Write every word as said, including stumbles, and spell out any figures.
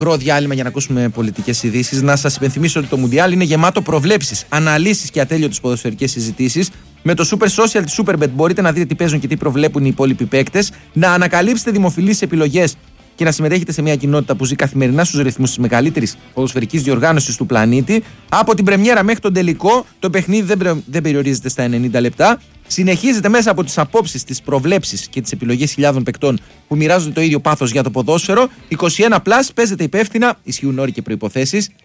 μικρό διάλειμμα για να ακούσουμε πολιτικές ειδήσεις. Να σας υπενθυμίσω ότι το Μουντιάλ είναι γεμάτο προβλέψεις, αναλύσεις και ατέλειωτες ποδοσφαιρικές συζητήσεις. Με το Super Social της Superbet μπορείτε να δείτε τι παίζουν και τι προβλέπουν οι υπόλοιποι παίκτες, να ανακαλύψετε δημοφιλείς επιλογές και να συμμετέχετε σε μια κοινότητα που ζει καθημερινά στους ρυθμούς της μεγαλύτερης ποδοσφαιρικής διοργάνωσης του πλανήτη. Από την πρεμιέρα μέχρι τον τελικό, το παιχνίδι δεν, πρε... δεν περιορίζεται στα ενενήντα λεπτά. Συνεχίζεται μέσα από τις απόψεις, τις προβλέψεις και τις επιλογές χιλιάδων παικτών που μοιράζονται το ίδιο πάθος για το ποδόσφαιρο. είκοσι ένα συν, παίζετε υπεύθυνα, ισχύουν όροι και προϋποθέσεις.